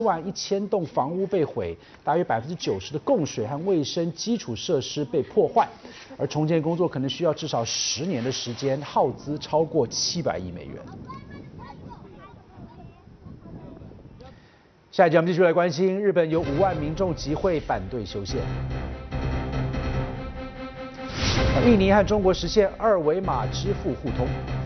11000栋房屋被毁，大约90%的供水和卫生基础设施被破坏，而重建工作可能需要至少10年的时间，耗资超过700亿美元。下一节我们继续来关心，日本有5万民众集会反对修宪。印尼和中国实现2维码支付互通。